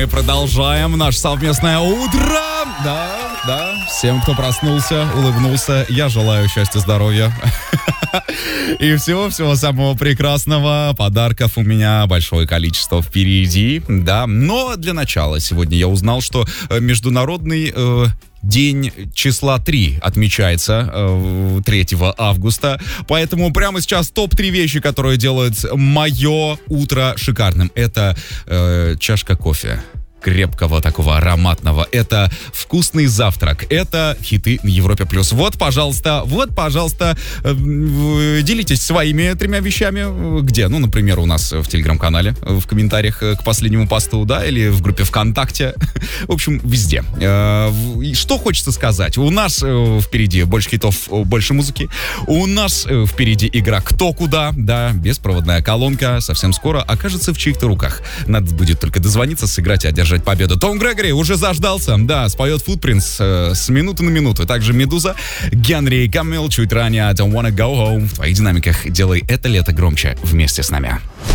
мы продолжаем наше совместное утро. Да, всем, кто проснулся, улыбнулся, я желаю счастья, здоровья и всего-всего самого прекрасного. Подарков у меня большое количество впереди, да. Но для начала сегодня я узнал, что международный день числа 3 отмечается 3 августа. Поэтому прямо сейчас топ-3 вещи, которые делают мое утро шикарным. Это чашка кофе. Крепкого такого ароматного. Это вкусный завтрак. Это хиты на Европе плюс. Вот, пожалуйста, делитесь своими 3 вещами. Где? Ну, например, у нас в телеграм-канале, в комментариях к последнему посту, да, или в группе ВКонтакте. В общем, везде. Что хочется сказать? У нас впереди больше хитов, больше музыки. У нас впереди игра «Кто куда?», да, беспроводная колонка. Совсем скоро окажется в чьих-то руках. Надо будет только дозвониться, сыграть и одержать победу. Том Грегори уже заждался, да, споет Footprints с минуты на минуту. Также Медуза, Генри Камил чуть ранее I Don't Wanna Go Home. В твоих динамиках делай это лето громче вместе с нами.